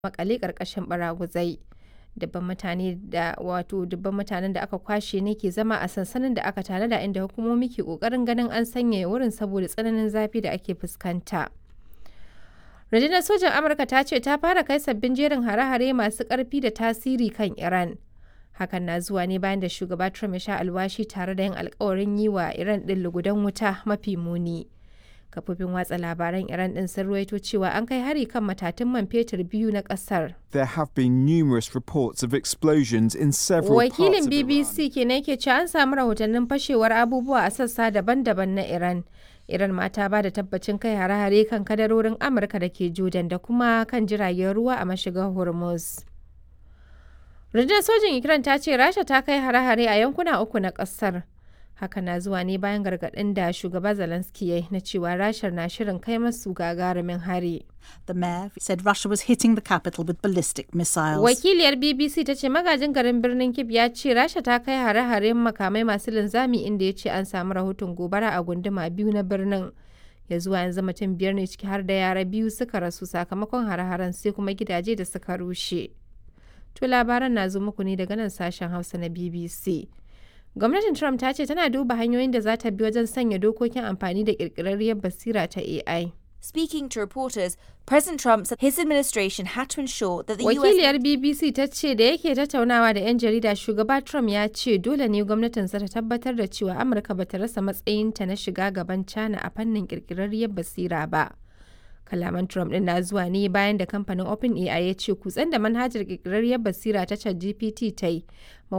maƙale ƙarƙashin ɓaraguzai. Dubban mutanen da aka kwashe ne ke zama a sansanin da aka tanada, inda hukumomi ke ƙoƙarin ganin an sanyaya wurin saboda tsananin zafi da ake fuskanta. Rundunar sojan Amurka ta ce ta fara kai sabbin jerin hare-hare masu ƙarfi da tasiri kan Iran. Hakan na zuwa ne bayan da shugaba Trump ya sha alwashi tare da yin alkawarin yi wa Iran ɗin lugudan wuta mafi muni. Kafofin watsa labaran Iran ɗin sun ruwaito cewa an kai hari kan matatun man fetur biyu na ƙasar. There have been numerous reports of explosions in several parts of Iran. Wakilin BBC kenan yake cewa an samu rahotannin fashewar abubuwa a sassa daban-daban na Iran. Iran ma ta ba da tabbacin kai hare-hare kan kadarorin Amurka da ke Jordan da kuma kan jiragen ruwa a mashigar Hormuz. Rundunar sojin Ukraine ta ce Rasha ta kai hare-hare a yankuna uku na ƙasar. Haka na zuwa ne bayan gargaɗin da shugaba Zelensky ya yi na cewa Rashar na shirin kai masu gagarumin hari. The mayor said Russia was hitting the capital with ballistic missiles. Wakiliyar BBC ta ce magajin garin birnin Kyiv ya ce Rasha ta kai hare-haren makamai masu linzami, inda ya ce an samu rahoton gobara a gunduma biyu na birnin. Ya zuwa yanzu mutum 5 ne ciki har da yara 2 suka rasu sakamakon hare-haren, sai kuma gidaje da suka rushe. To labaran na zo muku ne daga nan sashen Hausa na BBC. Gwamnatin Trump ta ce tana duba hanyoyin da za ta bi wajen sanya dokokin amfani da ƙirƙirarriyar basira ta AI. Speaking to reporters, President Trump said his administration had to ensure that the Wakiliyar BBC ta ce da yake tattaunawa da 'yan jarida, shugaba Trump ya ce dole ne gwamnatinsa ta tabbatar da cewa Amurka ba ta rasa matsayinta na shiga gaban China a fannin ƙirƙirarriyar basira ba. Kalaman Trump ɗin na zuwa ne bayan da kamfanin OpenAI ya ce kutsen da manhajar ƙirƙirarriyar basira ta ChatGPT ta yi